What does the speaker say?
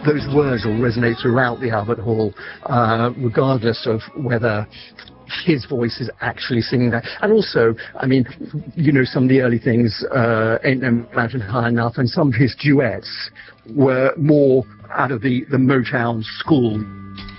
those words will resonate throughout the Albert Hall, regardless of whether his voice is actually singing that. And also, I mean, you know, some of the early things, Ain't No Mountain High Enough, and some of his duets were more out of the Motown school.